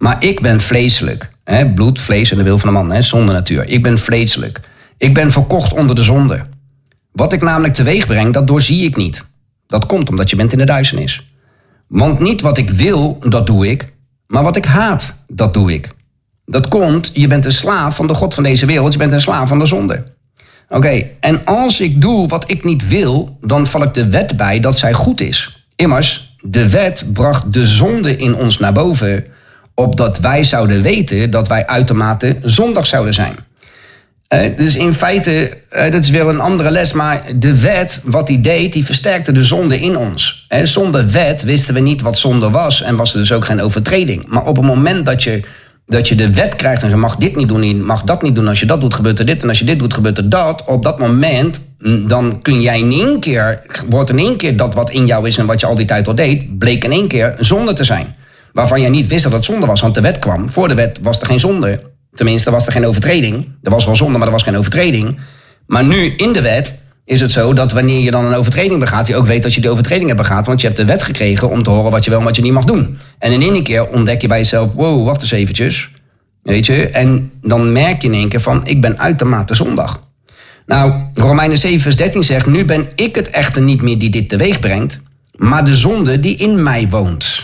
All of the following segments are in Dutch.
Maar ik ben vleeselijk. Bloed, vlees en de wil van de man. Zonde natuur. Ik ben vleeselijk. Ik ben verkocht onder de zonde. Wat ik namelijk teweeg breng, dat doorzie ik niet. Dat komt omdat je bent in de duisternis. Want niet wat ik wil, dat doe ik. Maar wat ik haat, dat doe ik. Dat komt, je bent een slaaf van de god van deze wereld. Je bent een slaaf van de zonde. Oké, en als ik doe wat ik niet wil, dan val ik de wet bij dat zij goed is. Immers, de wet bracht de zonde in ons naar boven, opdat wij zouden weten dat wij uitermate zondig zouden zijn. Dus in feite, dat is weer een andere les, maar de wet, wat die deed, die versterkte de zonde in ons. Zonder wet wisten we niet wat zonde was en was er dus ook geen overtreding. Maar op het moment dat je de wet krijgt en je mag dit niet doen, je mag dat niet doen, als je dat doet gebeurt er dit en als je dit doet gebeurt er dat, op dat moment dan kun jij wordt in één keer dat wat in jou is en wat je al die tijd al deed, bleek in één keer zonde te zijn. Waarvan jij niet wist dat het zonde was, want de wet kwam. Voor de wet was er geen zonde. Tenminste, was er geen overtreding. Er was wel zonde, maar er was geen overtreding. Maar nu in de wet is het zo dat wanneer je dan een overtreding begaat, je ook weet dat je die overtreding hebt begaan, want je hebt de wet gekregen om te horen wat je wel en wat je niet mag doen. En in één keer ontdek je bij jezelf, wow, wacht eens eventjes. Weet je, en dan merk je in één keer van, ik ben uitermate zondig. Nou, Romeinen 7 vers 13 zegt, nu ben ik het echter niet meer die dit teweeg brengt, maar de zonde die in mij woont.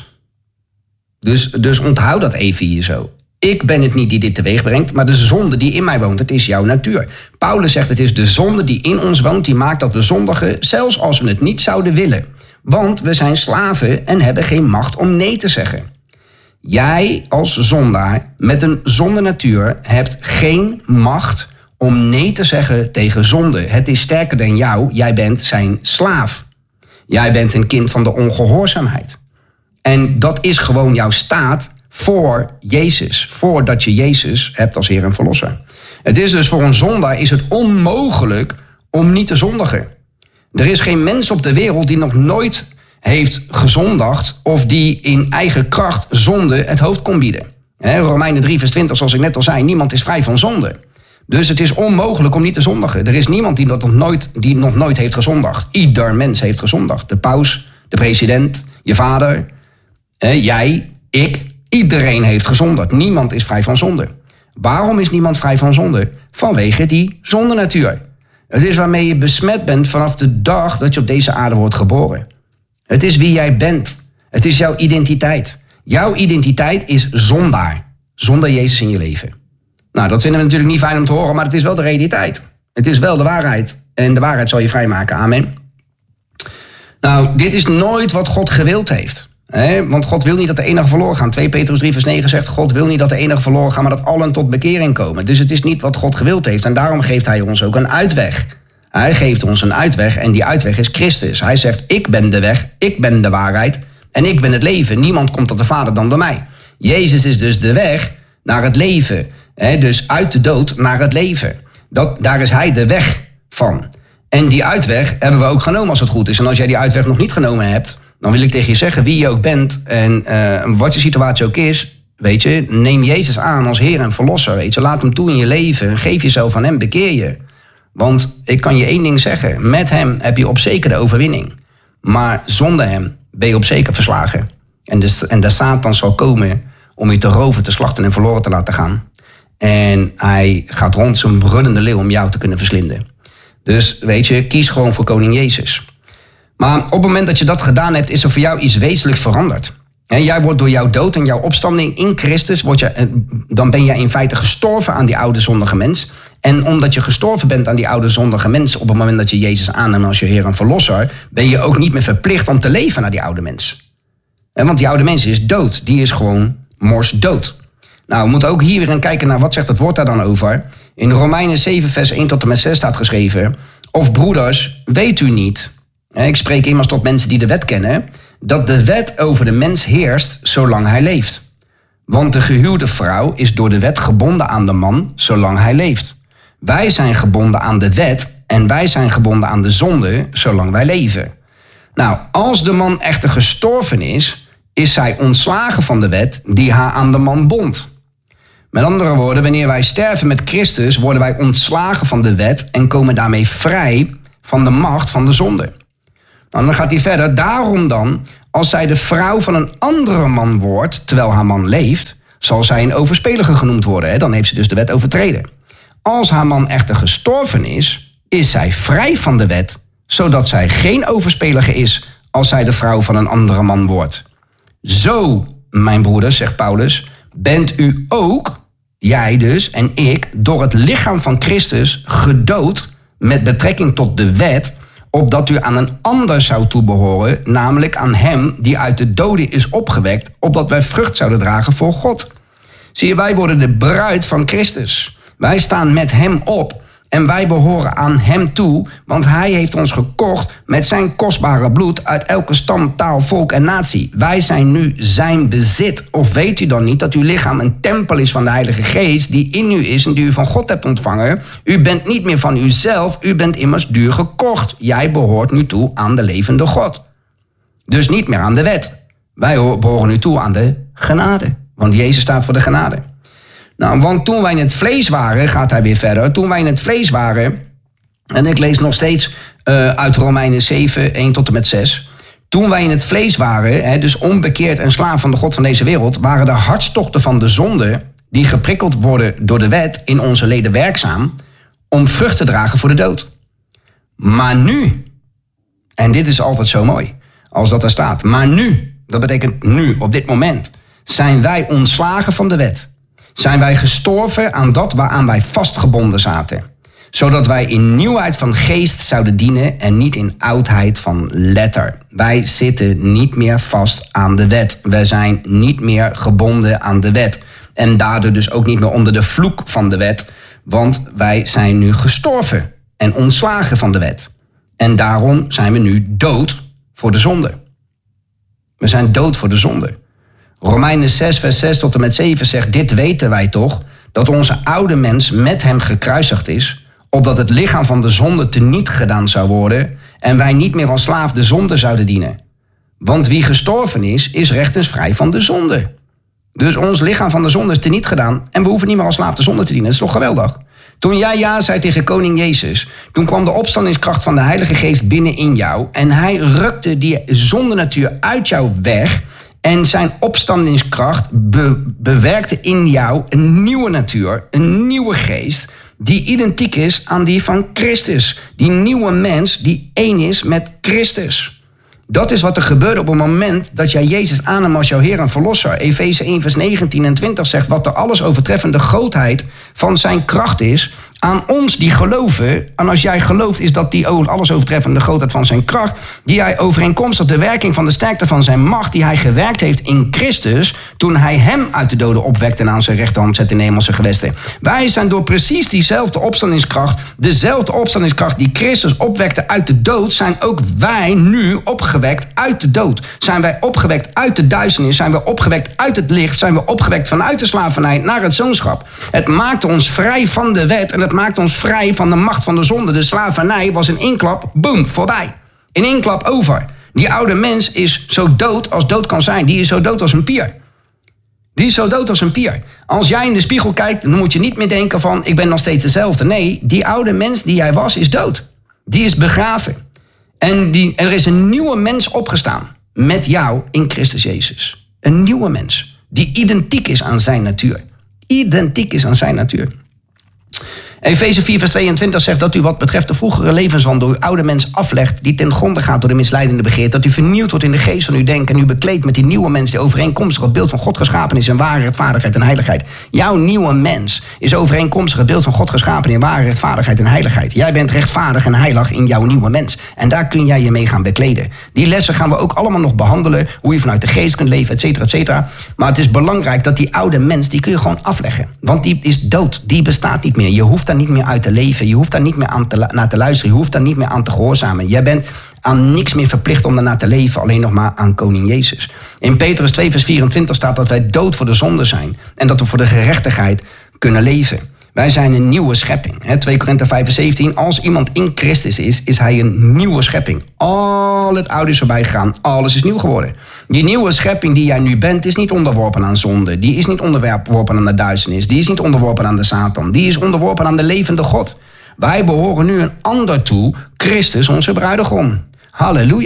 Dus onthoud dat even hier zo. Ik ben het niet die dit teweeg brengt, maar de zonde die in mij woont, het is jouw natuur. Paulus zegt, het is de zonde die in ons woont, die maakt dat we zondigen, zelfs als we het niet zouden willen. Want we zijn slaven en hebben geen macht om nee te zeggen. Jij als zondaar met een zondennatuur hebt geen macht om nee te zeggen tegen zonde. Het is sterker dan jou, jij bent zijn slaaf. Jij bent een kind van de ongehoorzaamheid. En dat is gewoon jouw staat voor Jezus. Voordat je Jezus hebt als Heer en Verlosser. Het is dus voor een zondaar is het onmogelijk om niet te zondigen. Er is geen mens op de wereld die nog nooit heeft gezondigd of die in eigen kracht zonde het hoofd kon bieden. Romeinen 3 vers 20, zoals ik net al zei, niemand is vrij van zonde. Dus het is onmogelijk om niet te zondigen. Er is niemand die nog nooit heeft gezondigd. Ieder mens heeft gezondigd. De paus, de president, je vader, jij, ik, iedereen heeft gezondigd. Niemand is vrij van zonde. Waarom is niemand vrij van zonde? Vanwege die zondennatuur. Het is waarmee je besmet bent vanaf de dag dat je op deze aarde wordt geboren. Het is wie jij bent. Het is jouw identiteit. Jouw identiteit is zondaar. Zonder Jezus in je leven. Nou, dat vinden we natuurlijk niet fijn om te horen, maar het is wel de realiteit. Het is wel de waarheid. En de waarheid zal je vrijmaken. Amen. Nou, dit is nooit wat God gewild heeft. Want God wil niet dat de enige verloren gaan. 2 Petrus 3 vers 9 zegt, God wil niet dat de enige verloren gaan, maar dat allen tot bekering komen. Dus het is niet wat God gewild heeft. En daarom geeft hij ons ook een uitweg. Hij geeft ons een uitweg en die uitweg is Christus. Hij zegt, ik ben de weg, ik ben de waarheid en ik ben het leven. Niemand komt tot de Vader dan door mij. Jezus is dus de weg naar het leven. Dus uit de dood naar het leven. Daar is hij de weg van. En die uitweg hebben we ook genomen als het goed is. En als jij die uitweg nog niet genomen hebt, dan wil ik tegen je zeggen, wie je ook bent en wat je situatie ook is, weet je, neem Jezus aan als Heer en Verlosser, weet je. Laat hem toe in je leven, geef jezelf aan hem, bekeer je. Want ik kan je één ding zeggen, met hem heb je op zeker de overwinning. Maar zonder hem ben je op zeker verslagen. En de Satan zal komen om je te roven, te slachten en verloren te laten gaan. En hij gaat rond zijn brullende leeuw om jou te kunnen verslinden. Dus weet je, kies gewoon voor koning Jezus. Maar op het moment dat je dat gedaan hebt, is er voor jou iets wezenlijk veranderd. En jij wordt door jouw dood en jouw opstanding in Christus, dan ben je in feite gestorven aan die oude zondige mens. En omdat je gestorven bent aan die oude zondige mens, op het moment dat je Jezus aanneemt als je Heer en Verlosser, ben je ook niet meer verplicht om te leven naar die oude mens. Want die oude mens is dood. Die is gewoon morsdood. Nou, we moeten ook hier weer gaan kijken naar wat zegt het woord daar dan over. In Romeinen 7 vers 1 tot en met 6 staat geschreven, of broeders, weet u niet, ik spreek immers tot mensen die de wet kennen, dat de wet over de mens heerst zolang hij leeft. Want de gehuwde vrouw is door de wet gebonden aan de man zolang hij leeft. Wij zijn gebonden aan de wet en wij zijn gebonden aan de zonde zolang wij leven. Nou, als de man echter gestorven is zij ontslagen van de wet die haar aan de man bond. Met andere woorden, wanneer wij sterven met Christus, worden wij ontslagen van de wet en komen daarmee vrij van de macht van de zonde. Nou, dan gaat hij verder. Daarom dan, als zij de vrouw van een andere man wordt, terwijl haar man leeft, zal zij een overspelige genoemd worden. Hè? Dan heeft ze dus de wet overtreden. Als haar man echter gestorven is zij vrij van de wet, zodat zij geen overspelige is als zij de vrouw van een andere man wordt. Zo, mijn broeders, zegt Paulus, bent u ook, jij dus en ik, door het lichaam van Christus gedood met betrekking tot de wet, opdat u aan een ander zou toebehoren, namelijk aan hem die uit de doden is opgewekt, opdat wij vrucht zouden dragen voor God. Zie je, wij worden de bruid van Christus. Wij staan met hem op en wij behoren aan hem toe, want hij heeft ons gekocht met zijn kostbare bloed uit elke stam, taal, volk en natie. Wij zijn nu zijn bezit. Of weet u dan niet dat uw lichaam een tempel is van de Heilige Geest die in u is en die u van God hebt ontvangen? U bent niet meer van uzelf, u bent immers duur gekocht. Jij behoort nu toe aan de levende God. Dus niet meer aan de wet. Wij behoren nu toe aan de genade, want Jezus staat voor de genade. Nou, want toen wij in het vlees waren, gaat hij weer verder. Toen wij in het vlees waren, en ik lees nog steeds uit Romeinen 7, 1 tot en met 6. Toen wij in het vlees waren, dus onbekeerd en slaaf van de God van deze wereld, waren de hartstochten van de zonde, die geprikkeld worden door de wet, in onze leden werkzaam, om vrucht te dragen voor de dood. Maar nu, en dit is altijd zo mooi, als dat er staat, maar nu, dat betekent nu, op dit moment, zijn wij ontslagen van de wet. Zijn wij gestorven aan dat waaraan wij vastgebonden zaten. Zodat wij in nieuwheid van geest zouden dienen en niet in oudheid van letter. Wij zitten niet meer vast aan de wet. Wij zijn niet meer gebonden aan de wet. En daardoor dus ook niet meer onder de vloek van de wet. Want wij zijn nu gestorven en ontslagen van de wet. En daarom zijn we nu dood voor de zonde. We zijn dood voor de zonde. Romeinen 6, vers 6 tot en met 7 zegt, dit weten wij toch, dat onze oude mens met hem gekruisigd is, opdat het lichaam van de zonde teniet gedaan zou worden en wij niet meer als slaaf de zonde zouden dienen. Want wie gestorven is rechtens vrij van de zonde. Dus ons lichaam van de zonde is teniet gedaan en we hoeven niet meer als slaaf de zonde te dienen. Dat is toch geweldig? Toen jij ja zei tegen koning Jezus, toen kwam de opstandingskracht van de Heilige Geest binnen in jou en hij rukte die zondenatuur uit jou weg. En zijn opstandingskracht bewerkte in jou een nieuwe natuur, een nieuwe geest, die identiek is aan die van Christus. Die nieuwe mens die één is met Christus. Dat is wat er gebeurde op het moment dat jij Jezus aannam als jouw Heer en Verlosser. Efeze 1 vers 19 en 20 zegt wat de alles overtreffende grootheid van zijn kracht is aan ons die geloven. En als jij gelooft is dat die alles overtreffende grootheid van zijn kracht, die hij overeenkomstig de werking van de sterkte van zijn macht, die hij gewerkt heeft in Christus, toen hij hem uit de doden opwekte en aan zijn rechterhand zette in de hemelse gewesten. Wij zijn door precies diezelfde opstandingskracht, dezelfde opstandingskracht die Christus opwekte uit de dood, zijn ook wij nu opgewekt uit de dood. Zijn wij opgewekt uit de duisternis, zijn we opgewekt uit het licht, zijn we opgewekt vanuit de slavernij naar het zoonschap. Het maakte ons vrij van de wet en het maakt ons vrij van de macht van de zonde. De slavernij was in één klap, boem, voorbij. In één klap over. Die oude mens is zo dood als dood kan zijn. Die is zo dood als een pier. Die is zo dood als een pier. Als jij in de spiegel kijkt, dan moet je niet meer denken van, ik ben nog steeds dezelfde. Nee, die oude mens die jij was, is dood. Die is begraven. En er is een nieuwe mens opgestaan. Met jou in Christus Jezus. Een nieuwe mens. Die identiek is aan zijn natuur. Identiek is aan zijn natuur. Efeze 4 vers 22 zegt dat u wat betreft de vroegere levenswandel uw oude mens aflegt, die ten gronde gaat door de misleidende begeerte, dat u vernieuwd wordt in de geest van uw denken en u bekleedt met die nieuwe mens die overeenkomstig het beeld van God geschapen is in ware rechtvaardigheid en heiligheid. Jouw nieuwe mens is overeenkomstig het beeld van God geschapen in ware rechtvaardigheid en heiligheid. Jij bent rechtvaardig en heilig in jouw nieuwe mens. En daar kun jij je mee gaan bekleden. Die lessen gaan we ook allemaal nog behandelen, hoe je vanuit de geest kunt leven, et cetera, et cetera. Maar het is belangrijk dat die oude mens, die kun je gewoon afleggen. Want die is dood, die bestaat niet meer. Je hoeft daar niet meer uit te leven. Je hoeft daar niet meer naar te luisteren. Je hoeft daar niet meer aan te gehoorzamen. Jij bent aan niks meer verplicht om daarna te leven. Alleen nog maar aan koning Jezus. In Petrus 2 vers 24 staat dat wij dood voor de zonde zijn. En dat we voor de gerechtigheid kunnen leven. Wij zijn een nieuwe schepping. 2 Korinthe 5 vers 17. Als iemand in Christus is hij een nieuwe schepping. Al het oude is voorbij gegaan. Alles is nieuw geworden. Die nieuwe schepping die jij nu bent, is niet onderworpen aan zonde. Die is niet onderworpen aan de duisternis. Die is niet onderworpen aan de Satan. Die is onderworpen aan de levende God. Wij behoren nu een ander toe. Christus, onze bruidegom. Halleluja.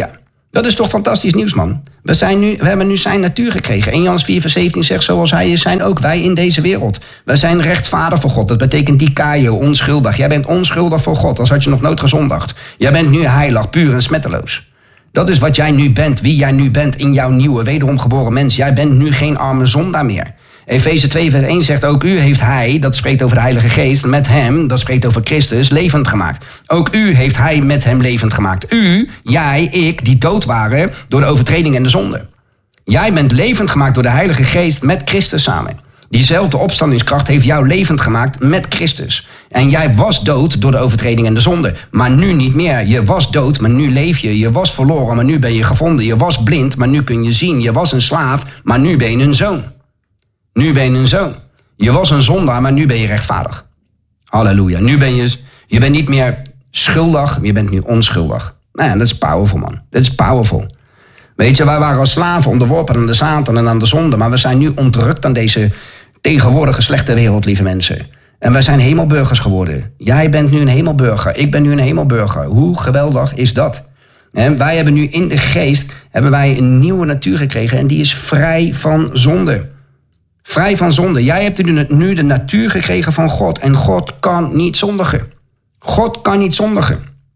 Dat is toch fantastisch nieuws, man. We hebben nu zijn natuur gekregen. 1 Johannes 4 vers 17 zegt, zoals hij is, zijn ook wij in deze wereld. Wij zijn rechtvaardig voor God. Dat betekent dikaio, onschuldig. Jij bent onschuldig voor God, als had je nog nooit gezondigd. Jij bent nu heilig, puur en smetteloos. Dat is wat jij nu bent, wie jij nu bent in jouw nieuwe, wederom geboren mens. Jij bent nu geen arme zondaar meer. Efeze 2 vers 1 zegt, ook u heeft hij, dat spreekt over de Heilige Geest, met hem, dat spreekt over Christus, levend gemaakt. Ook u heeft hij met hem levend gemaakt. U, jij, ik, die dood waren door de overtreding en de zonde. Jij bent levend gemaakt door de Heilige Geest met Christus samen. Diezelfde opstandingskracht heeft jou levend gemaakt met Christus. En jij was dood door de overtreding en de zonde. Maar nu niet meer. Je was dood, maar nu leef je. Je was verloren, maar nu ben je gevonden. Je was blind, maar nu kun je zien. Je was een slaaf, maar nu ben je een zoon. Nu ben je een zoon. Je was een zondaar, maar nu ben je rechtvaardig. Halleluja. Nu ben je bent niet meer schuldig, je bent nu onschuldig. Nou ja, dat is powerful, man. Dat is powerful. Weet je, wij waren als slaven onderworpen aan de Satan en aan de zonde. Maar we zijn nu ontrukt aan deze tegenwoordige slechte wereld, lieve mensen. En wij zijn hemelburgers geworden. Jij bent nu een hemelburger. Ik ben nu een hemelburger. Hoe geweldig is dat? En wij hebben nu in de geest een nieuwe natuur gekregen. En die is vrij van zonde. Vrij van zonde. Jij hebt nu de natuur gekregen van God. En God kan niet zondigen. God kan niet zondigen.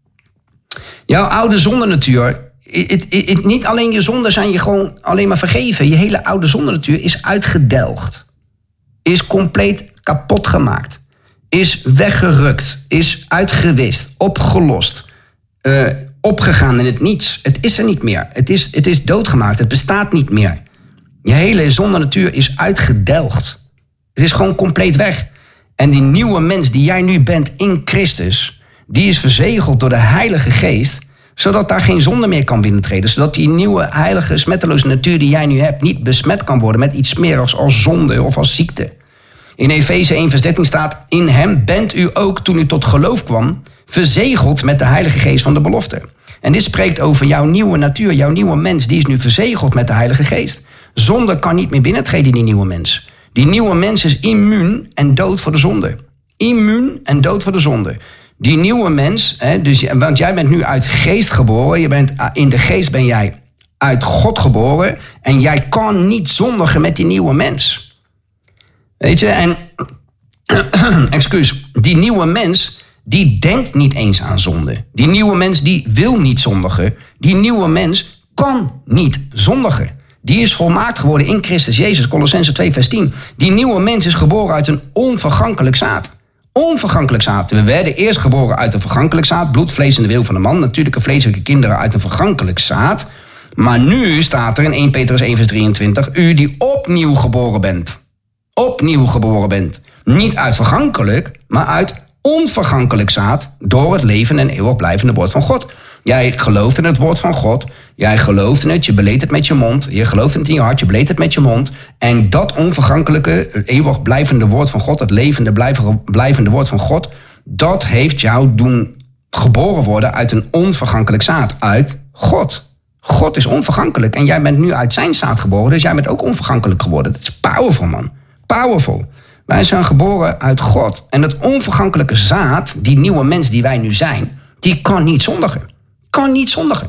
Jouw oude zondenatuur. Niet alleen je zonden zijn je gewoon alleen maar vergeven. Je hele oude zondenatuur is uitgedelgd. Is compleet kapot gemaakt. Is weggerukt. Is uitgewist. Opgelost. Opgegaan in het niets. Het is er niet meer. Het is doodgemaakt. Het bestaat niet meer. Je hele zondenatuur is uitgedelgd. Het is gewoon compleet weg. En die nieuwe mens die jij nu bent in Christus, die is verzegeld door de Heilige Geest, zodat daar geen zonde meer kan binnentreden. Zodat die nieuwe, heilige, smetteloze natuur die jij nu hebt niet besmet kan worden met iets smerigs als zonde of als ziekte. In Efeze 1 vers 13 staat, in hem bent u ook toen u tot geloof kwam, verzegeld met de Heilige Geest van de belofte. En dit spreekt over jouw nieuwe natuur, jouw nieuwe mens, die is nu verzegeld met de Heilige Geest. Zonde kan niet meer binnentreden in die nieuwe mens. Die nieuwe mens is immuun en dood voor de zonde. Immuun en dood voor de zonde. Die nieuwe mens, want jij bent nu uit geest geboren. In de geest ben jij uit God geboren. En jij kan niet zondigen met die nieuwe mens. Weet je, en die nieuwe mens, die denkt niet eens aan zonde. Die nieuwe mens, die wil niet zondigen. Die nieuwe mens kan niet zondigen. Die is volmaakt geworden in Christus Jezus, Kolossenzen 2 vers 10. Die nieuwe mens is geboren uit een onvergankelijk zaad. Onvergankelijk zaad. We werden eerst geboren uit een vergankelijk zaad, bloed, vlees en de wil van de man. Natuurlijke vleeselijke kinderen uit een vergankelijk zaad. Maar nu staat er in 1 Petrus 1 vers 23, u die opnieuw geboren bent. Opnieuw geboren bent. Niet uit vergankelijk, maar uit onvergankelijk zaad door het leven en eeuwig blijvende woord van God. Jij gelooft in het woord van God. Jij gelooft in het, je beleedt het met je mond. Je gelooft in het in je hart, je beleedt het met je mond. En dat onvergankelijke, eeuwig blijvende woord van God, het levende blijvende woord van God, dat heeft jou doen geboren worden uit een onvergankelijk zaad. Uit God. God is onvergankelijk. En jij bent nu uit zijn zaad geboren, dus jij bent ook onvergankelijk geworden. Dat is powerful, man. Powerful. Wij zijn geboren uit God. En het onvergankelijke zaad, die nieuwe mens die wij nu zijn, die kan niet zondigen. Kan niet zondigen.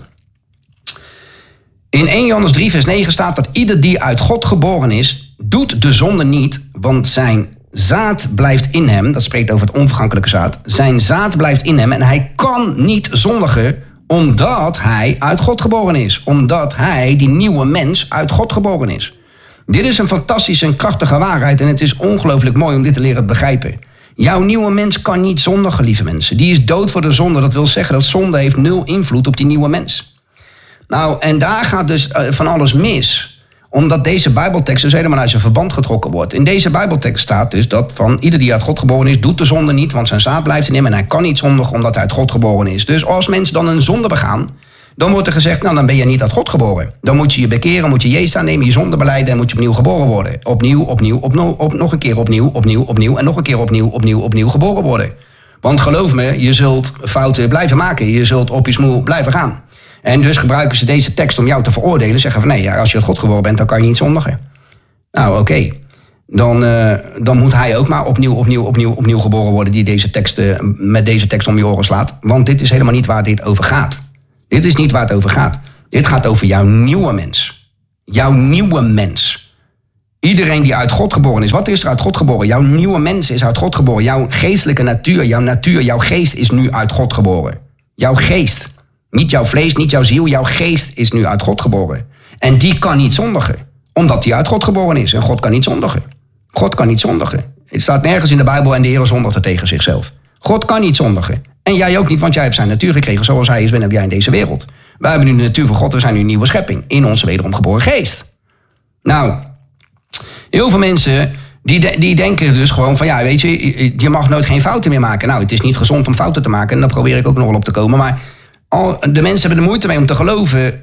In 1 Johannes 3 vers 9 staat dat ieder die uit God geboren is, doet de zonde niet, want zijn zaad blijft in hem. Dat spreekt over het onvergankelijke zaad. Zijn zaad blijft in hem en hij kan niet zondigen, omdat hij uit God geboren is. Omdat hij, die nieuwe mens, uit God geboren is. Dit is een fantastische en krachtige waarheid en het is ongelooflijk mooi om dit te leren begrijpen. Jouw nieuwe mens kan niet zondigen, lieve mensen. Die is dood voor de zonde. Dat wil zeggen dat zonde heeft 0 invloed op die nieuwe mens. Nou, en daar gaat dus van alles mis. Omdat deze Bijbeltekst dus helemaal uit zijn verband getrokken wordt. In deze Bijbeltekst staat dus dat van ieder die uit God geboren is, doet de zonde niet, want zijn zaad blijft in hem en hij kan niet zondigen omdat hij uit God geboren is. Dus als mensen dan een zonde begaan, dan wordt er gezegd, nou dan ben je niet uit God geboren. Dan moet je je bekeren, moet je Jezus aannemen, je zonde belijden en moet je opnieuw geboren worden. Opnieuw, nog een keer opnieuw en nog een keer opnieuw geboren worden. Want geloof me, je zult fouten blijven maken, je zult op je smoel blijven gaan. En dus gebruiken ze deze tekst om jou te veroordelen, zeggen van nee, ja, als je uit God geboren bent, dan kan je niet zondigen. Nou oké. Dan moet hij ook maar opnieuw geboren worden die deze met deze tekst om je oren slaat. Want dit is helemaal niet waar dit over gaat. Dit is niet waar het over gaat. Dit gaat over jouw nieuwe mens. Jouw nieuwe mens. Iedereen die uit God geboren is. Wat is er uit God geboren? Jouw nieuwe mens is uit God geboren. Jouw geestelijke natuur, jouw geest is nu uit God geboren. Jouw geest. Niet jouw vlees, niet jouw ziel. Jouw geest is nu uit God geboren. En die kan niet zondigen. Omdat hij uit God geboren is. En God kan niet zondigen. God kan niet zondigen. Het staat nergens in de Bijbel en de Heer zondigt er tegen zichzelf. God kan niet zondigen. En jij ook niet, want jij hebt zijn natuur gekregen. Zoals hij is, ben ook jij in deze wereld. Wij hebben nu de natuur van God. We zijn nu een nieuwe schepping. In onze wederom geboren geest. Nou, heel veel mensen die denken dus gewoon van ja, weet je mag nooit geen fouten meer maken. Nou, het is niet gezond om fouten te maken. En daar probeer ik ook nog wel op te komen. Maar de mensen hebben er moeite mee om te geloven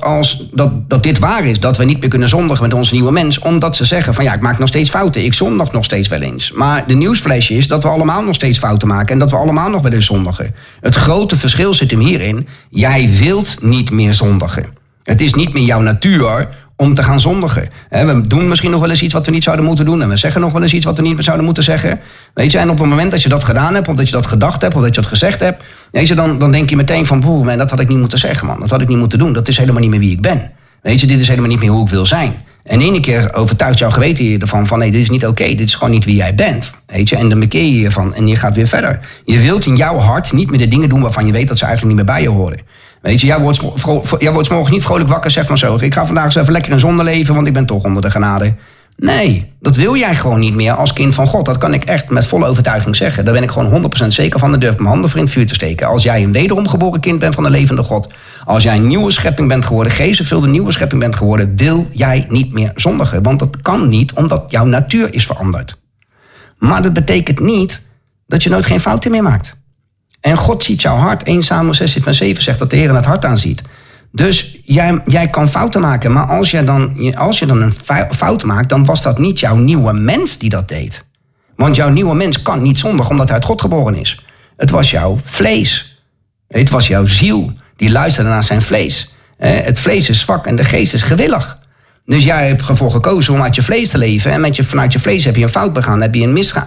dat dit waar is. Dat we niet meer kunnen zondigen met onze nieuwe mens. Omdat ze zeggen van ja, ik maak nog steeds fouten. Ik zondig nog steeds wel eens. Maar de nieuwsflash is dat we allemaal nog steeds fouten maken. En dat we allemaal nog wel eens zondigen. Het grote verschil zit hem hierin. Jij wilt niet meer zondigen. Het is niet meer jouw natuur om te gaan zondigen. We doen misschien nog wel eens iets wat we niet zouden moeten doen. En we zeggen nog wel eens iets wat we niet zouden moeten zeggen. Weet je, en op het moment dat je dat gedaan hebt, of dat je dat gedacht hebt, of dat je dat gezegd hebt, weet je, dan denk je meteen van, man, dat had ik niet moeten zeggen, man. Dat had ik niet moeten doen. Dat is helemaal niet meer wie ik ben. Weet je, dit is helemaal niet meer hoe ik wil zijn. En in één keer overtuigt jouw geweten je ervan van, nee, dit is niet oké. Dit is gewoon niet wie jij bent. Weet je, en dan bekeer je je ervan en je gaat weer verder. Je wilt in jouw hart niet meer de dingen doen waarvan je weet dat ze eigenlijk niet meer bij je horen. Weet je, jij wordt 's morgens niet vrolijk wakker, zegt van zo, ik ga vandaag eens even lekker in zonde leven, want ik ben toch onder de genade. Nee, dat wil jij gewoon niet meer als kind van God. Dat kan ik echt met volle overtuiging zeggen. Daar ben ik gewoon 100% zeker van. Daar durf ik mijn handen voor in het vuur te steken. Als jij een wederom geboren kind bent van de levende God, als jij een nieuwe schepping bent geworden, geestvervulde nieuwe schepping bent geworden, wil jij niet meer zondigen. Want dat kan niet, omdat jouw natuur is veranderd. Maar dat betekent niet dat je nooit geen fouten meer maakt. En God ziet jouw hart. 1 Samuel 16:7 zegt dat de Heer het hart aanziet. Dus jij kan fouten maken. Maar als je dan een fout maakt, dan was dat niet jouw nieuwe mens die dat deed. Want jouw nieuwe mens kan niet zondigen omdat hij uit God geboren is. Het was jouw vlees. Het was jouw ziel die luisterde naar zijn vlees. Het vlees is zwak en de geest is gewillig. Dus jij hebt ervoor gekozen om uit je vlees te leven. En vanuit je vlees heb je een fout begaan. Heb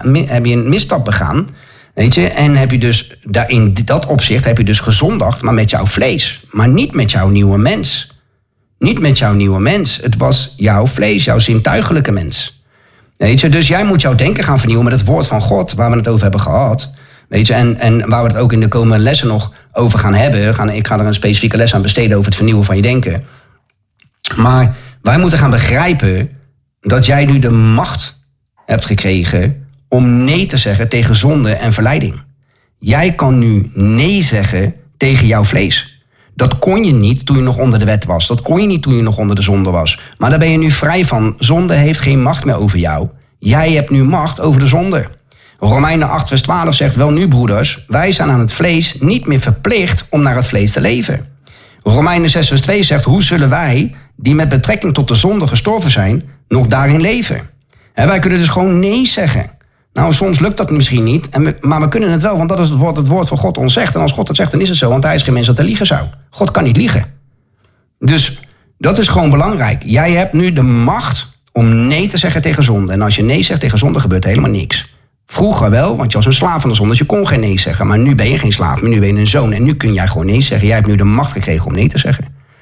je een misstap begaan. Weet je, en heb je dus in dat opzicht heb je dus gezondigd, maar met jouw vlees. Maar niet met jouw nieuwe mens. Niet met jouw nieuwe mens. Het was jouw vlees, jouw zintuigelijke mens. Weet je, dus jij moet jouw denken gaan vernieuwen met het woord van God, waar we het over hebben gehad. Weet je, en waar we het ook in de komende lessen nog over gaan hebben. Ik ga er een specifieke les aan besteden over het vernieuwen van je denken. Maar wij moeten gaan begrijpen dat jij nu de macht hebt gekregen om nee te zeggen tegen zonde en verleiding. Jij kan nu nee zeggen tegen jouw vlees. Dat kon je niet toen je nog onder de wet was. Dat kon je niet toen je nog onder de zonde was. Maar daar ben je nu vrij van. Zonde heeft geen macht meer over jou. Jij hebt nu macht over de zonde. Romeinen 8:12 zegt, wel nu broeders, wij zijn aan het vlees niet meer verplicht om naar het vlees te leven. Romeinen 6:2 zegt, hoe zullen wij, die met betrekking tot de zonde gestorven zijn, nog daarin leven? Wij kunnen dus gewoon nee zeggen. Nou, soms lukt dat misschien niet, maar we kunnen het wel, want dat is het woord van God ons zegt. En als God het zegt, dan is het zo, want hij is geen mens dat hij liegen zou. God kan niet liegen. Dus dat is gewoon belangrijk. Jij hebt nu de macht om nee te zeggen tegen zonde. En als je nee zegt tegen zonde, gebeurt helemaal niks. Vroeger wel, want je was een slaaf van de zonde, dus je kon geen nee zeggen. Maar nu ben je geen slaaf, maar nu ben je een zoon. En nu kun jij gewoon nee zeggen. Jij hebt nu de macht gekregen om nee te zeggen.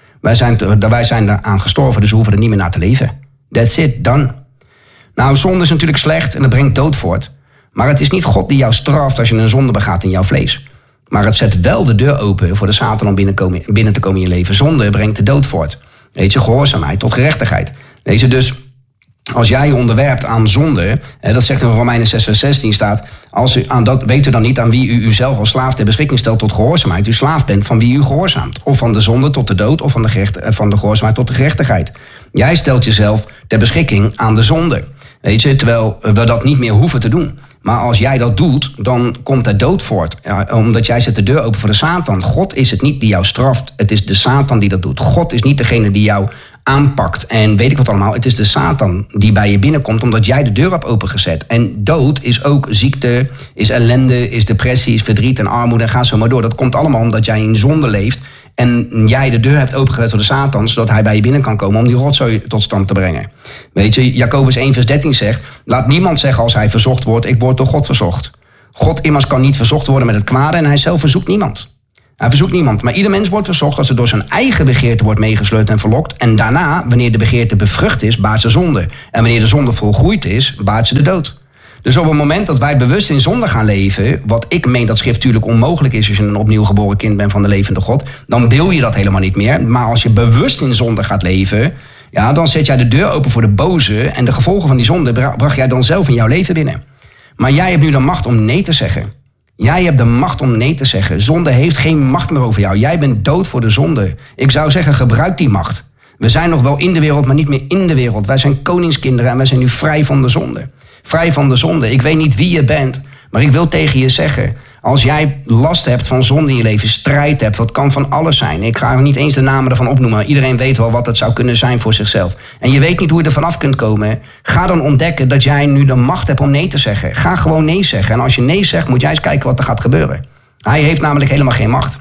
Wij zijn eraan gestorven, dus we hoeven er niet meer naar te leven. That's it, done. Nou, zonde is natuurlijk slecht en dat brengt dood voort. Maar het is niet God die jou straft als je een zonde begaat in jouw vlees. Maar het zet wel de deur open voor de Satan om binnen te komen in je leven. Zonde brengt de dood voort. Weet je, gehoorzaamheid tot gerechtigheid. Weet je, dus als jij je onderwerpt aan zonde, dat zegt in Romeinen 6:16 staat, weet u dan niet aan wie u uzelf als slaaf ter beschikking stelt tot gehoorzaamheid. U slaaf bent van wie u gehoorzaamt. Of van de zonde tot de dood, of van de gehoorzaamheid tot de gerechtigheid. Jij stelt jezelf ter beschikking aan de zonde. Weet je, terwijl we dat niet meer hoeven te doen. Maar als jij dat doet, dan komt er dood voort. Ja, omdat jij zet de deur open voor de Satan. God is het niet die jou straft. Het is de Satan die dat doet. God is niet degene die jou aanpakt en weet ik wat allemaal. Het is de Satan die bij je binnenkomt omdat jij de deur hebt opengezet. En dood is ook ziekte, is ellende, is depressie, is verdriet en armoede en ga zo maar door. Dat komt allemaal omdat jij in zonde leeft en jij de deur hebt opengezet voor de Satan, zodat hij bij je binnen kan komen om die rotzooi tot stand te brengen. Weet je, Jacobus 1:13 zegt, laat niemand zeggen als hij verzocht wordt, ik word door God verzocht. God immers kan niet verzocht worden met het kwade en hij zelf verzoekt niemand. Hij verzoekt niemand, maar ieder mens wordt verzocht als het door zijn eigen begeerte wordt meegesleurd en verlokt. En daarna, wanneer de begeerte bevrucht is, baart ze zonde. En wanneer de zonde volgroeid is, baart ze de dood. Dus op het moment dat wij bewust in zonde gaan leven, wat ik meen dat schriftuurlijk onmogelijk is als je een opnieuw geboren kind bent van de levende God, dan wil je dat helemaal niet meer. Maar als je bewust in zonde gaat leven, ja, dan zet jij de deur open voor de boze en de gevolgen van die zonde bracht jij dan zelf in jouw leven binnen. Maar jij hebt nu de macht om nee te zeggen. Jij hebt de macht om nee te zeggen. Zonde heeft geen macht meer over jou. Jij bent dood voor de zonde. Ik zou zeggen, gebruik die macht. We zijn nog wel in de wereld, maar niet meer in de wereld. Wij zijn koningskinderen en wij zijn nu vrij van de zonde. Vrij van de zonde. Ik weet niet wie je bent, maar ik wil tegen je zeggen, als jij last hebt van zonde in je leven, strijd hebt, dat kan van alles zijn. Ik ga niet eens de namen ervan opnoemen. Iedereen weet wel wat het zou kunnen zijn voor zichzelf. En je weet niet hoe je er vanaf kunt komen. Ga dan ontdekken dat jij nu de macht hebt om nee te zeggen. Ga gewoon nee zeggen. En als je nee zegt, moet jij eens kijken wat er gaat gebeuren. Hij heeft namelijk helemaal geen macht.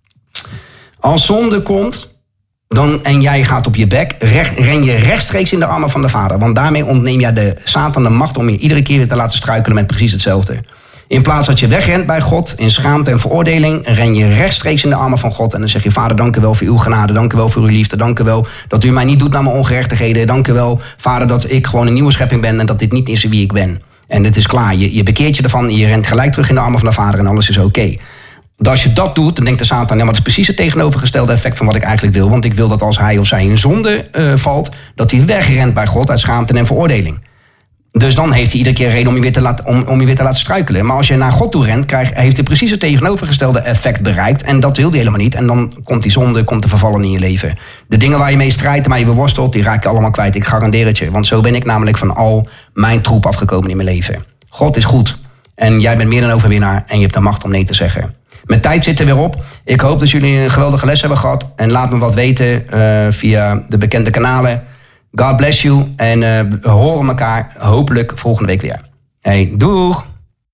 Als zonde komt en jij gaat op je bek, ren je rechtstreeks in de armen van de Vader. Want daarmee ontneem jij de Satan de macht om je iedere keer weer te laten struikelen met precies hetzelfde. In plaats dat je wegrent bij God in schaamte en veroordeling, ren je rechtstreeks in de armen van God. En dan zeg je, Vader, dank u wel voor uw genade, dank u wel voor uw liefde, dank u wel dat u mij niet doet naar mijn ongerechtigheden. Dank u wel, Vader, dat ik gewoon een nieuwe schepping ben en dat dit niet is wie ik ben. En het is klaar, je bekeert je ervan en je rent gelijk terug in de armen van de Vader en alles is oké. Als je dat doet, dan denkt de Satan, ja, maar dat is precies het tegenovergestelde effect van wat ik eigenlijk wil. Want ik wil dat als hij of zij in zonde valt, dat hij wegrent bij God uit schaamte en veroordeling. Dus dan heeft hij iedere keer reden om je weer te laten struikelen. Maar als je naar God toe rent, heeft hij precies het tegenovergestelde effect bereikt. En dat wil hij helemaal niet. En dan komt die zonde, komt de vervallen in je leven. De dingen waar je mee strijdt en waar je beworstelt, die raak je allemaal kwijt. Ik garandeer het je. Want zo ben ik namelijk van al mijn troep afgekomen in mijn leven. God is goed. En jij bent meer dan overwinnaar en je hebt de macht om nee te zeggen. Mijn tijd zit er weer op. Ik hoop dat jullie een geweldige les hebben gehad. En laat me wat weten via de bekende kanalen. God bless you. En we horen elkaar hopelijk volgende week weer. Hey, doeg!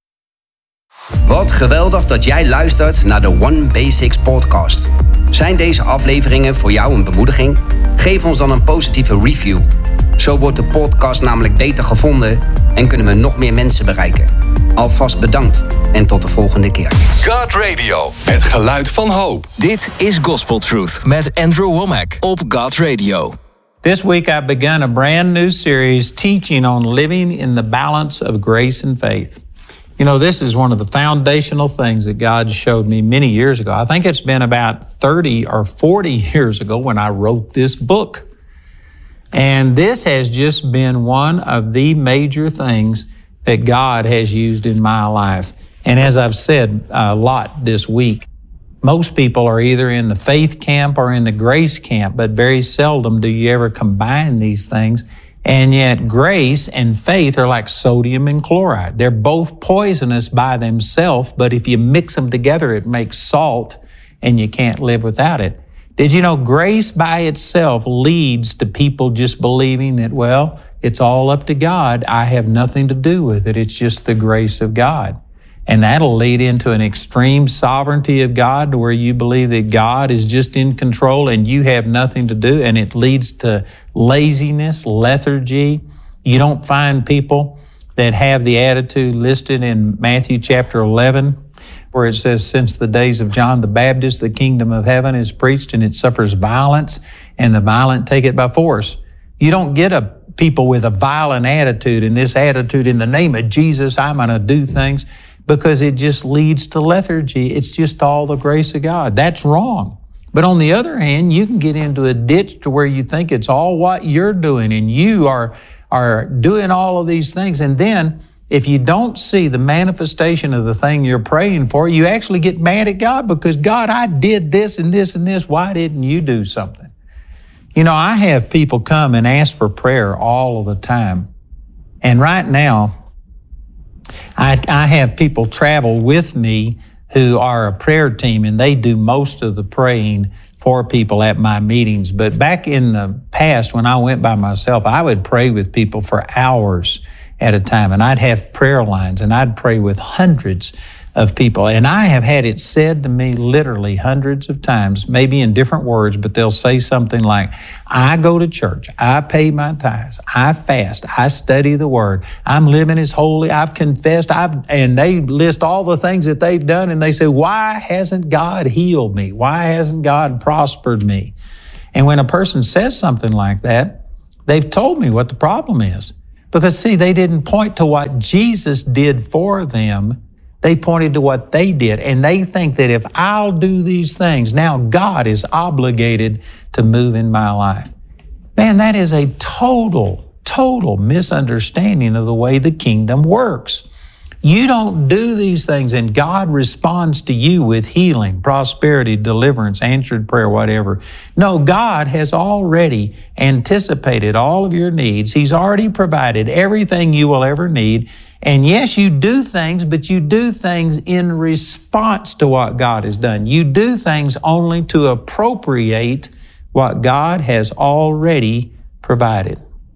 Wat geweldig dat jij luistert naar de One Basics podcast. Zijn deze afleveringen voor jou een bemoediging? Geef ons dan een positieve review. Zo wordt de podcast namelijk beter gevonden en kunnen we nog meer mensen bereiken. Alvast bedankt en tot de volgende keer. God Radio, het geluid van hoop. Dit is Gospel Truth met Andrew Womack op God Radio. This week I've begun a brand new series teaching on living in the balance of grace and faith. You know, this is one of the foundational things that God showed me many years ago. I think it's been about 30 or 40 years ago when I wrote this book. And this has just been one of the major things that God has used in my life. And as I've said a lot this week, most people are either in the faith camp or in the grace camp, but very seldom do you ever combine these things. And yet grace and faith are like sodium and chloride. They're both poisonous by themselves, but if you mix them together, it makes salt and you can't live without it. Did you know grace by itself leads to people just believing that, well, it's all up to God. I have nothing to do with it. It's just the grace of God. And that'll lead into an extreme sovereignty of God to where you believe that God is just in control and you have nothing to do. And it leads to laziness, lethargy. You don't find people that have the attitude listed in Matthew chapter 11, where it says, since the days of John the Baptist, the kingdom of heaven is preached and it suffers violence and the violent take it by force. You don't get people with a violent attitude and this attitude in the name of Jesus, I'm going to do things, because it just leads to lethargy. It's just all the grace of God. That's wrong. But on the other hand, you can get into a ditch to where you think it's all what you're doing and you are doing all of these things. And then if you don't see the manifestation of the thing you're praying for, you actually get mad at God because, God, I did this and this and this. Why didn't you do something? You know, I have people come and ask for prayer all of the time. And right now, I have people travel with me who are a prayer team, and they do most of the praying for people at my meetings. But back in the past, when I went by myself, I would pray with people for hours at a time. And I'd have prayer lines, and I'd pray with hundreds of people. And I have had it said to me literally hundreds of times, maybe in different words, but they'll say something like, I go to church, I pay my tithes, I fast, I study the Word, I'm living as holy, I've confessed, and they list all the things that they've done, and they say, why hasn't God healed me? Why hasn't God prospered me? And when a person says something like that, they've told me what the problem is. Because see, they didn't point to what Jesus did for them. They pointed to what they did. And they think that if I'll do these things, now God is obligated to move in my life. Man, that is a total misunderstanding of the way the kingdom works. You don't do these things and God responds to you with healing, prosperity, deliverance, answered prayer, whatever. No, God has already anticipated all of your needs. He's already provided everything you will ever need. And yes, you do things, but you do things in response to what God has done. You do things only to appropriate what God has already provided.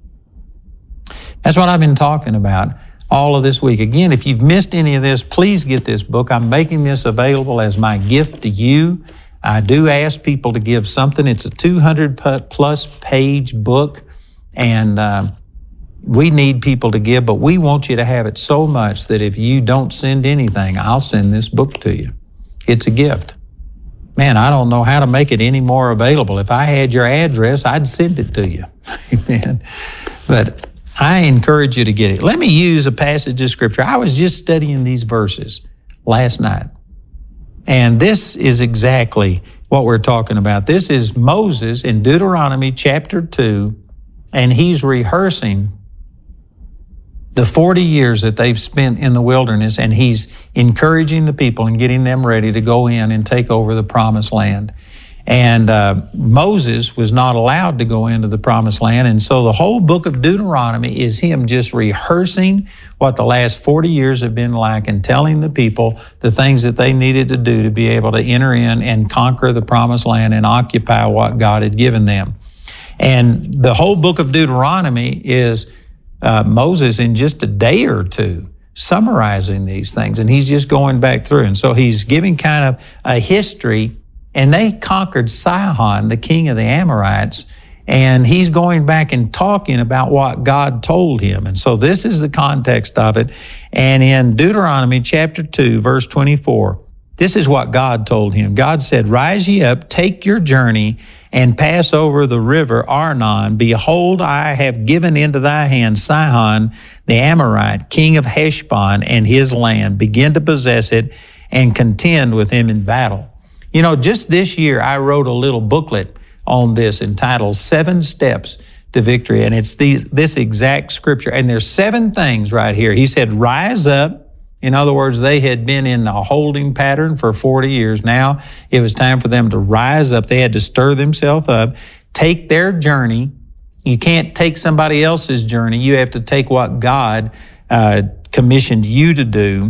That's what I've been talking about all of this week. Again, if you've missed any of this, please get this book. I'm making this available as my gift to you. I do ask people to give something. It's a 200+ page book, and we need people to give, but we want you to have it so much that if you don't send anything, I'll send this book to you. It's a gift. Man, I don't know how to make it any more available. If I had your address, I'd send it to you. Amen. But I encourage you to get it. Let me use a passage of Scripture. I was just studying these verses last night, and this is exactly what we're talking about. This is Moses in Deuteronomy chapter 2, and he's rehearsing the 40 years that they've spent in the wilderness, and he's encouraging the people and getting them ready to go in and take over the promised land. And Moses was not allowed to go into the promised land. And so the whole book of Deuteronomy is him just rehearsing what the last 40 years have been like and telling the people the things that they needed to do to be able to enter in and conquer the promised land and occupy what God had given them. And the whole book of Deuteronomy is Moses in just a day or two summarizing these things. And he's just going back through. And so he's giving kind of a history. And they conquered Sihon, the king of the Amorites, and he's going back and talking about what God told him. And so this is the context of it. And in Deuteronomy chapter 2, verse 24, this is what God told him. God said, "Rise ye up, take your journey, and pass over the river Arnon. Behold, I have given into thy hand Sihon, the Amorite, king of Heshbon, and his land. Begin to possess it, and contend with him in battle." You know, just this year, I wrote a little booklet on this entitled 7 Steps to Victory. And it's this exact scripture. And there's 7 things right here. He said, rise up. In other words, they had been in a holding pattern for 40 years. Now it was time for them to rise up. They had to stir themselves up, take their journey. You can't take somebody else's journey. You have to take what God commissioned you to do,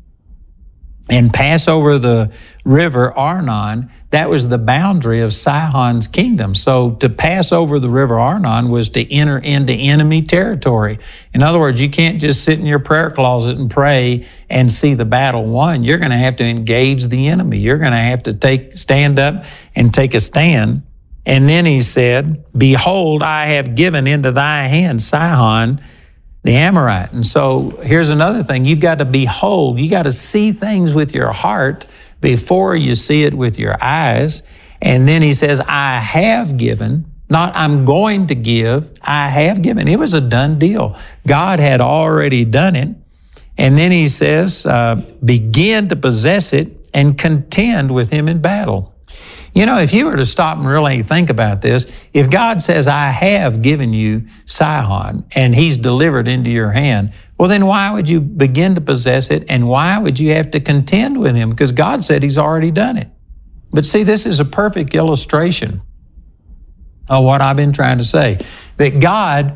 and pass over the river Arnon. That was the boundary of Sihon's kingdom. So to pass over the river Arnon was to enter into enemy territory. In other words, you can't just sit in your prayer closet and pray and see the battle won. You're going to have to engage the enemy. You're going to have to stand up and take a stand. And then he said, "Behold, I have given into thy hand Sihon, the Amorite." And so here's another thing. You've got to behold. You got to see things with your heart before you see it with your eyes. And then he says, I have given, not I'm going to give, I have given. It was a done deal. God had already done it. And then he says, begin to possess it and contend with him in battle. You know, if you were to stop and really think about this, if God says, I have given you Sihon and he's delivered into your hand, well, then why would you begin to possess it, and why would you have to contend with him? Because God said he's already done it. But see, this is a perfect illustration of what I've been trying to say, that God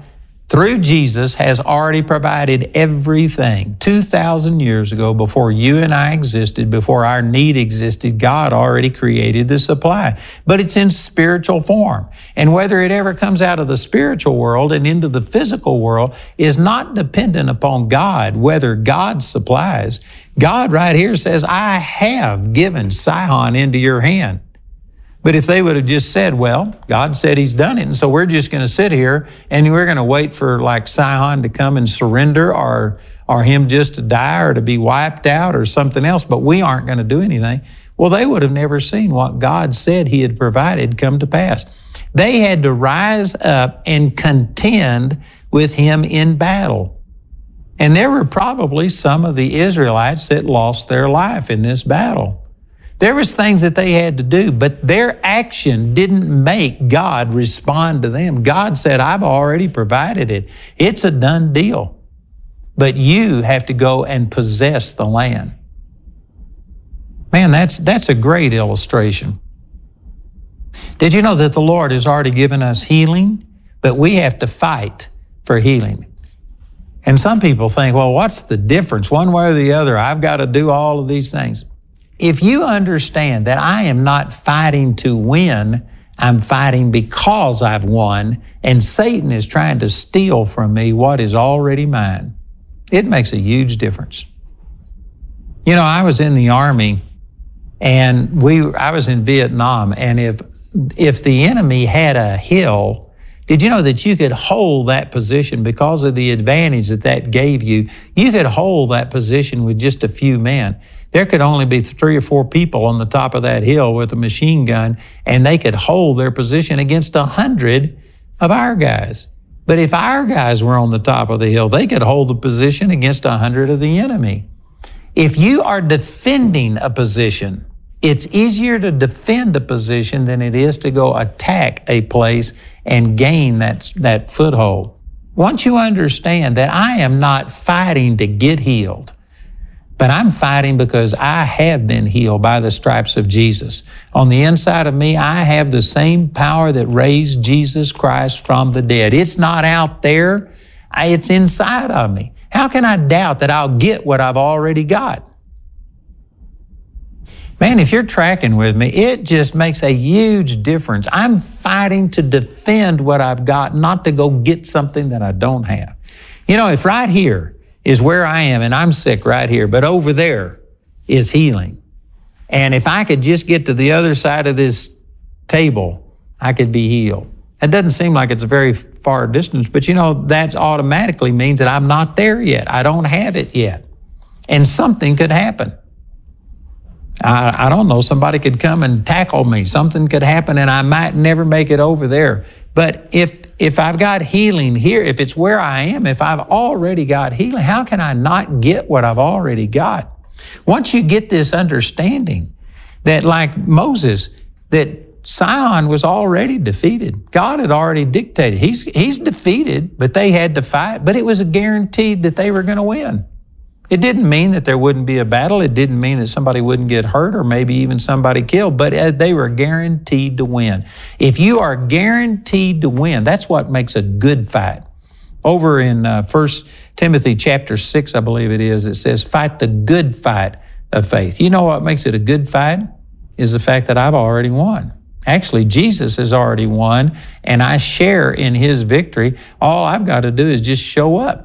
through Jesus, has already provided everything. 2,000 years ago, before you and I existed, before our need existed, God already created the supply. But it's in spiritual form. And whether it ever comes out of the spiritual world and into the physical world is not dependent upon God, whether God supplies. God right here says, I have given Sihon into your hand. But if they would have just said, well, God said He's done it, and so we're just going to sit here and we're going to wait for like Sihon to come and surrender or him just to die or to be wiped out or something else, but we aren't going to do anything. Well, they would have never seen what God said He had provided come to pass. They had to rise up and contend with Him in battle. And there were probably some of the Israelites that lost their life in this battle. There was things that they had to do, but their action didn't make God respond to them. God said, I've already provided it. It's a done deal. But you have to go and possess the land. Man, that's a great illustration. Did you know that the Lord has already given us healing, but we have to fight for healing? And some people think, well, what's the difference? One way or the other, I've got to do all of these things. If you understand that I am not fighting to win, I'm fighting because I've won, and Satan is trying to steal from me what is already mine, it makes a huge difference. You know, I was in the Army, and I was in Vietnam, and if the enemy had a hill, did you know that you could hold that position because of the advantage that gave you? You could hold that position with just a few men. There could only be 3 or 4 people on the top of that hill with a machine gun, and they could hold their position against 100 of our guys. But if our guys were on the top of the hill, they could hold the position against 100 of the enemy. If you are defending a position, it's easier to defend a position than it is to go attack a place and gain that foothold. Once you understand that I am not fighting to get healed, but I'm fighting because I have been healed by the stripes of Jesus. On the inside of me, I have the same power that raised Jesus Christ from the dead. It's not out there, it's inside of me. How can I doubt that I'll get what I've already got? Man, if you're tracking with me, it just makes a huge difference. I'm fighting to defend what I've got, not to go get something that I don't have. You know, if right here is where I am and I'm sick right here, but over there is healing. And if I could just get to the other side of this table, I could be healed. It doesn't seem like it's a very far distance, but you know, that automatically means that I'm not there yet. I don't have it yet. And something could happen. I don't know, somebody could come and tackle me. Something could happen and I might never make it over there. But if I've got healing here, if it's where I am, if I've already got healing, how can I not get what I've already got? Once you get this understanding that, like Moses, that Sihon was already defeated. God had already dictated. He's defeated, but they had to fight, but it was guaranteed that they were going to win. It didn't mean that there wouldn't be a battle. It didn't mean that somebody wouldn't get hurt or maybe even somebody killed, but they were guaranteed to win. If you are guaranteed to win, that's what makes a good fight. Over in 1 Timothy chapter 6, I believe it is, it says, fight the good fight of faith. You know what makes it a good fight? Is the fact that I've already won. Actually, Jesus has already won, and I share in His victory. All I've got to do is just show up.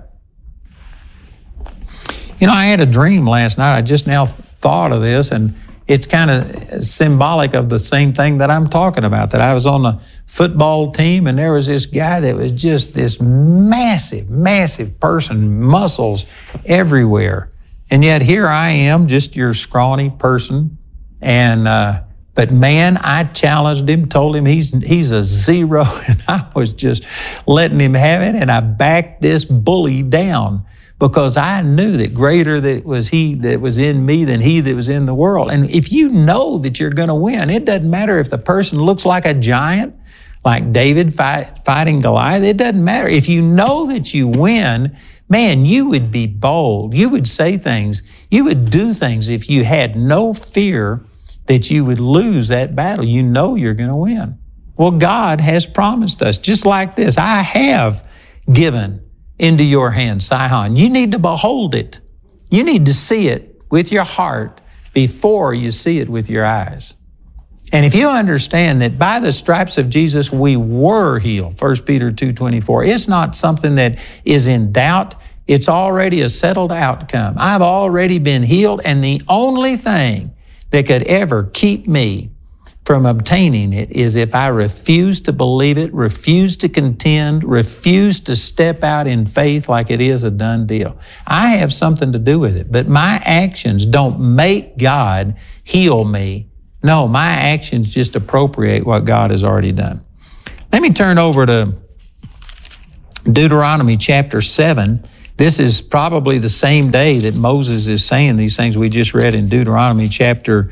You know, I had a dream last night. I just now thought of this, and it's kind of symbolic of the same thing that I'm talking about, that I was on a football team, and there was this guy that was just this massive, massive person, muscles everywhere. And yet here I am, just your scrawny person. And but man, I challenged him, told him he's a zero, and I was just letting him have it, and I backed this bully down. Because I knew that greater that was He that was in me than he that was in the world. And if you know that you're going to win, it doesn't matter if the person looks like a giant, like David fighting Goliath. It doesn't matter. If you know that you win, man, you would be bold. You would say things. You would do things if you had no fear that you would lose that battle. You know you're going to win. Well, God has promised us, just like this, I have given into your hand, Sihon. You need to behold it. You need to see it with your heart before you see it with your eyes. And if you understand that by the stripes of Jesus we were healed, 1 Peter 2:24, it's not something that is in doubt. It's already a settled outcome. I've already been healed, and the only thing that could ever keep me from obtaining it is if I refuse to believe it, refuse to contend, refuse to step out in faith like it is a done deal. I have something to do with it, but my actions don't make God heal me. No, my actions just appropriate what God has already done. Let me turn over to Deuteronomy chapter 7. This is probably the same day that Moses is saying these things we just read in Deuteronomy chapter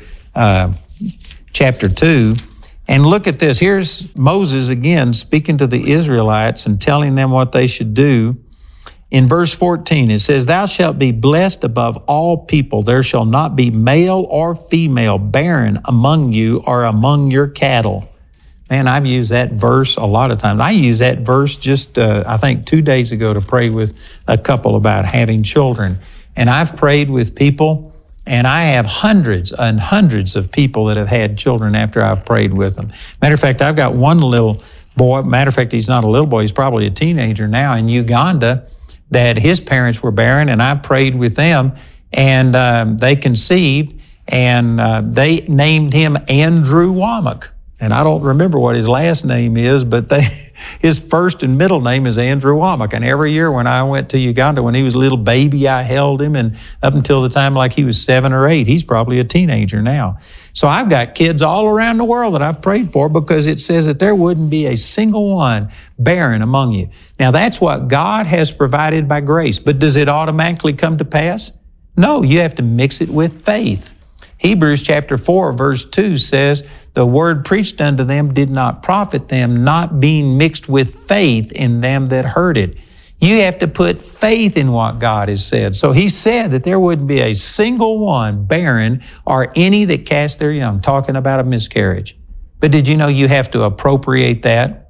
2. And look at this. Here's Moses again speaking to the Israelites and telling them what they should do. In verse 14, it says, "Thou shalt be blessed above all people. There shall not be male or female barren among you or among your cattle." Man, I've used that verse a lot of times. I used that verse just, I think 2 days ago to pray with a couple about having children. And I've prayed with people, and I have hundreds and hundreds of people that have had children after I've prayed with them. Matter of fact, I've got one little boy. Matter of fact, he's not a little boy. He's probably a teenager now in Uganda, that his parents were barren, and I prayed with them, and they conceived, and they named him Andrew Womack. And I don't remember what his last name is, but his first and middle name is Andrew Womack. And every year when I went to Uganda, when he was a little baby, I held him, and up until the time like he was 7 or 8, he's probably a teenager now. So I've got kids all around the world that I've prayed for, because it says that there wouldn't be a single one barren among you. Now that's what God has provided by grace, but does it automatically come to pass? No, you have to mix it with faith. Hebrews chapter 4 verse 2 says, "The word preached unto them did not profit them, not being mixed with faith in them that heard it." You have to put faith in what God has said. So he said that there wouldn't be a single one barren or any that cast their young, talking about a miscarriage. But did you know you have to appropriate that?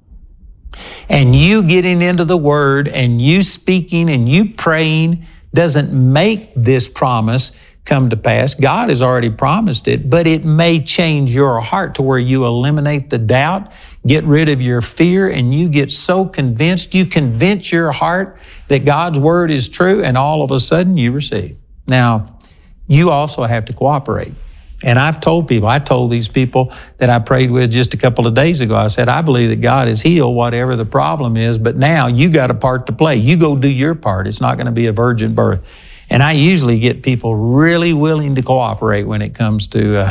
And you getting into the Word and you speaking and you praying doesn't make this promise come to pass. God has already promised it, but it may change your heart to where you eliminate the doubt, get rid of your fear, and you get so convinced, you convince your heart that God's Word is true, and all of a sudden you receive. Now, you also have to cooperate. And I've told people, I told these people that I prayed with just a couple of days ago, I said, I believe that God has healed whatever the problem is, but now you got a part to play. You go do your part. It's not going to be a virgin birth. And I usually get people really willing to cooperate when it comes to,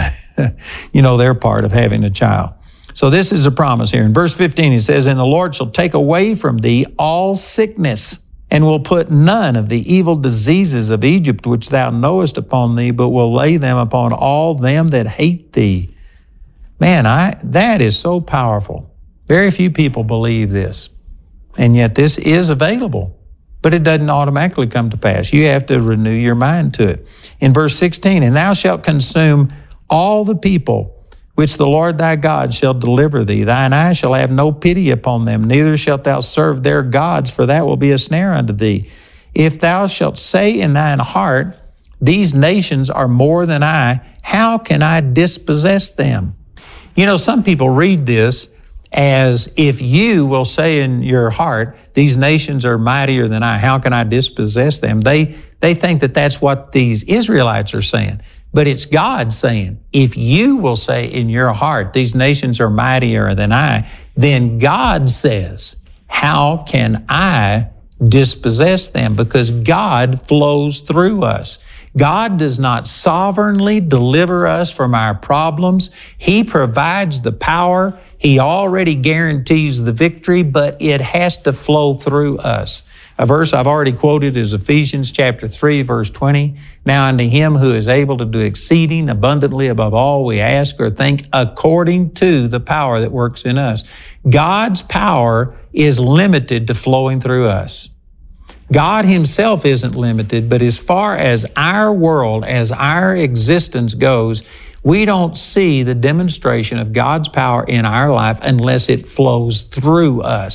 their part of having a child. So this is a promise here. In verse 15, it says, "And the Lord shall take away from thee all sickness, and will put none of the evil diseases of Egypt which thou knowest upon thee, but will lay them upon all them that hate thee." Man, that is so powerful. Very few people believe this. And yet this is available. But it doesn't automatically come to pass. You have to renew your mind to it. In verse 16, "And thou shalt consume all the people which the Lord thy God shall deliver thee. Thine eye shall have no pity upon them, neither shalt thou serve their gods, for that will be a snare unto thee. If thou shalt say in thine heart, These nations are more than I, how can I dispossess them?" You know, some people read this as, if you will say in your heart, "These nations are mightier than I, how can I dispossess them?" They think that that's what these Israelites are saying. But it's God saying, if you will say in your heart, "These nations are mightier than I," then God says, how can I dispossess them? Because God flows through us. God does not sovereignly deliver us from our problems. He provides the power. He already guarantees the victory, but it has to flow through us. A verse I've already quoted is Ephesians chapter 3, verse 20. "Now unto him who is able to do exceeding abundantly above all we ask or think, according to the power that works in us." God's power is limited to flowing through us. God himself isn't limited, but as far as our world, as our existence goes, we don't see the demonstration of God's power in our life unless it flows through us.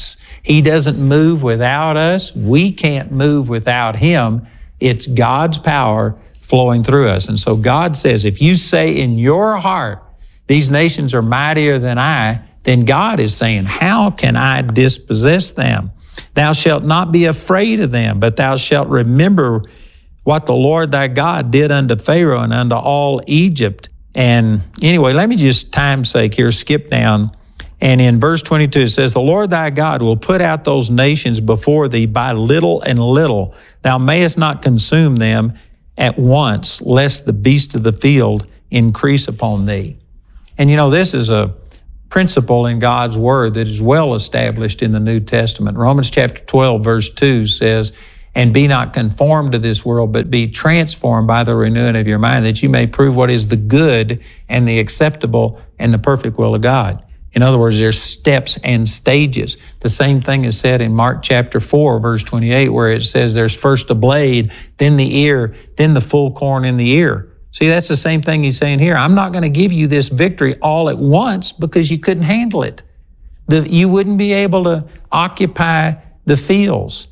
He doesn't move without us. We can't move without Him. It's God's power flowing through us. And so God says, if you say in your heart, these nations are mightier than I, then God is saying, how can I dispossess them? Thou shalt not be afraid of them, but thou shalt remember what the Lord thy God did unto Pharaoh and unto all Egypt. And anyway, let me just, time's sake here, skip down. And in verse 22, it says, the Lord thy God will put out those nations before thee by little and little. Thou mayest not consume them at once, lest the beasts of the field increase upon thee. And you know, this is a principle in God's Word that is well established in the New Testament. Romans chapter 12, verse 2 says, and be not conformed to this world, but be transformed by the renewing of your mind, that you may prove what is the good and the acceptable and the perfect will of God. In other words, there's steps and stages. The same thing is said in Mark chapter 4, verse 28, where it says there's first a blade, then the ear, then the full corn in the ear. See, that's the same thing he's saying here. I'm not going to give you this victory all at once because you couldn't handle it. You wouldn't be able to occupy the fields.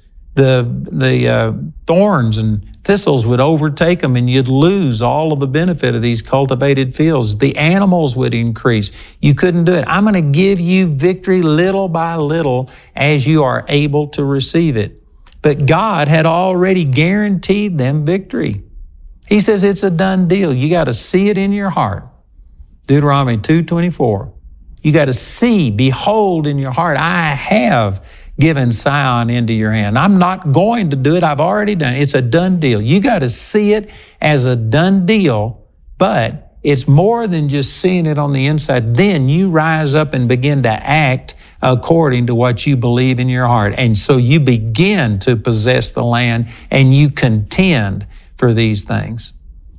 The thorns and thistles would overtake them, and you'd lose all of the benefit of these cultivated fields. The animals would increase. You couldn't do it. I'm going to give you victory little by little as you are able to receive it. But God had already guaranteed them victory. He says it's a done deal. You got to see it in your heart. Deuteronomy 2:24. You got to see, behold in your heart, I have given Sihon into your hand. I'm not going to do it. I've already done it. It's a done deal. You got to see it as a done deal, but it's more than just seeing it on the inside. Then you rise up and begin to act according to what you believe in your heart. And so you begin to possess the land and you contend for these things.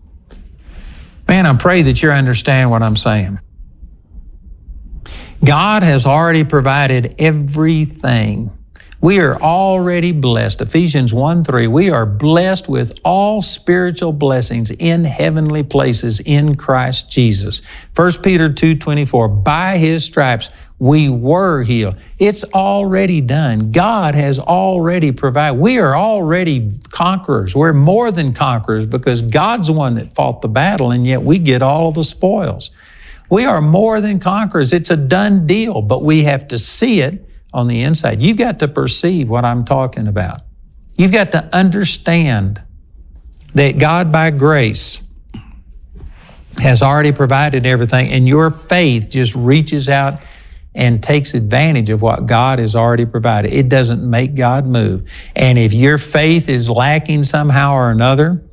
Man, I pray that you understand what I'm saying. God has already provided everything. We are already blessed. Ephesians 1:3, we are blessed with all spiritual blessings in heavenly places in Christ Jesus. 1 Peter 2:24, by His stripes we were healed. It's already done. God has already provided. We are already conquerors. We're more than conquerors because God's the one that fought the battle, and yet we get all of the spoils. We are more than conquerors. It's a done deal, but we have to see it on the inside. You've got to perceive what I'm talking about. You've got to understand that God, by grace, has already provided everything, and your faith just reaches out and takes advantage of what God has already provided. It doesn't make God move. And if your faith is lacking somehow or another,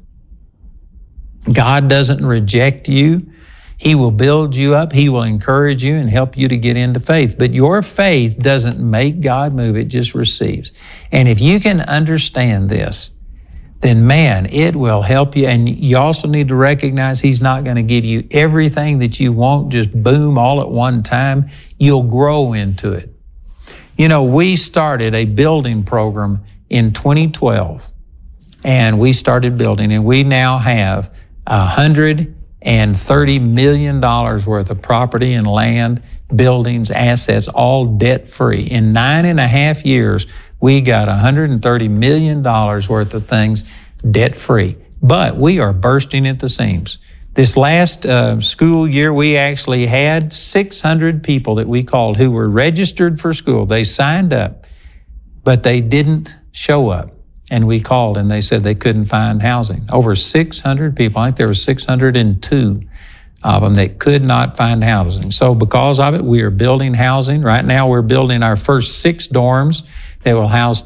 God doesn't reject you. He will build you up. He will encourage you and help you to get into faith. But your faith doesn't make God move. It just receives. And if you can understand this, then man, it will help you. And you also need to recognize He's not going to give you everything that you want, just boom, all at one time. You'll grow into it. You know, we started a building program in 2012, and we started building, and we now have $130 million worth of property and land, buildings, assets, all debt-free. In 9.5 years, we got $130 million worth of things debt-free. But we are bursting at the seams. This last school year, we actually had 600 people that we called who were registered for school. They signed up, but they didn't show up. And we called and they said they couldn't find housing. Over 600 people, I think there were 602 of them that could not find housing. So because of it, we are building housing. Right now, we're building our first 6 dorms that will house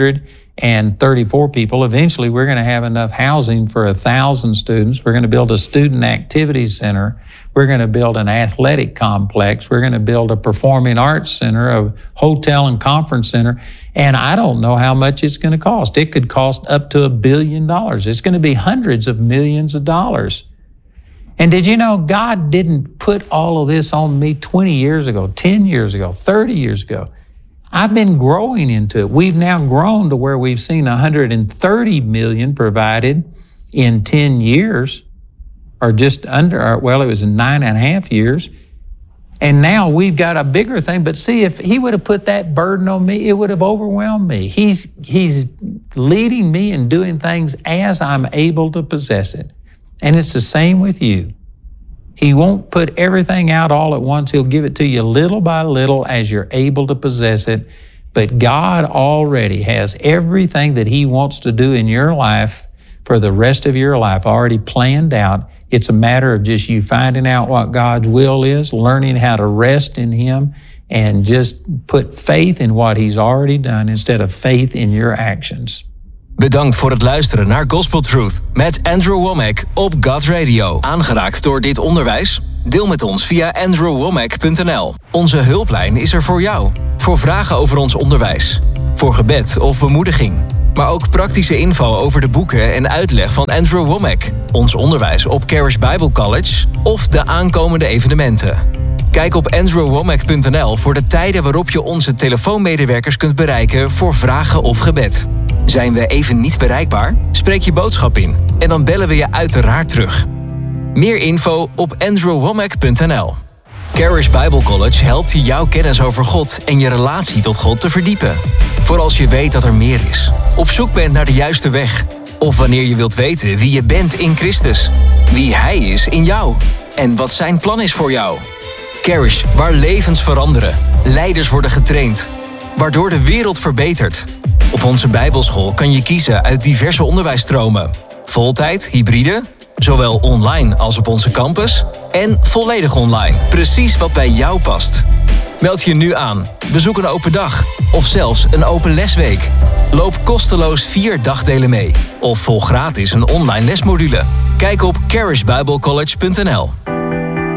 234 people. Eventually, we're going to have enough housing for 1,000 students. We're going to build a student activities center. We're going to build an athletic complex. We're going to build a performing arts center, a hotel and conference center. And I don't know how much it's going to cost. It could cost up to $1 billion. It's going to be hundreds of millions of dollars. And did you know God didn't put all of this on me 20 years ago, 10 years ago, 30 years ago? I've been growing into it. We've now grown to where we've seen $130 million provided in 10 years, or just under, well, it was in 9.5 years. And now we've got a bigger thing. But see, if he would have put that burden on me, it would have overwhelmed me. He's leading me and doing things as I'm able to possess it. And it's the same with you. He won't put everything out all at once. He'll give it to you little by little as you're able to possess it. But God already has everything that he wants to do in your life for the rest of your life already planned out. It's a matter of just you finding out what God's will is, learning how to rest in him, and just put faith in what he's already done instead of faith in your actions. Bedankt voor het luisteren naar Gospel Truth met Andrew Wommack op God Radio. Aangeraakt door dit onderwijs? Deel met ons via andrewwommack.nl. Onze hulplijn is er voor jou. Voor vragen over ons onderwijs. Voor gebed of bemoediging. Maar ook praktische info over de boeken en uitleg van Andrew Wommack. Ons onderwijs op Charis Bible College of de aankomende evenementen. Kijk op andrewwommack.nl voor de tijden waarop je onze telefoonmedewerkers kunt bereiken voor vragen of gebed. Zijn we even niet bereikbaar? Spreek je boodschap in en dan bellen we je uiteraard terug. Meer info op andrewwommack.nl. Charis Bible College helpt je jouw kennis over God en je relatie tot God te verdiepen. Voor als je weet dat er meer is, op zoek bent naar de juiste weg, of wanneer je wilt weten wie je bent in Christus, wie Hij is in jou en wat Zijn plan is voor jou. Charis, waar levens veranderen, leiders worden getraind, waardoor de wereld verbetert. Op onze Bijbelschool kan je kiezen uit diverse onderwijsstromen. Voltijd, hybride, zowel online als op onze campus en volledig online. Precies wat bij jou past. Meld je nu aan, bezoek een open dag of zelfs een open lesweek. Loop kosteloos 4 dagdelen mee of volg gratis een online lesmodule. Kijk op charisbiblecollege.nl.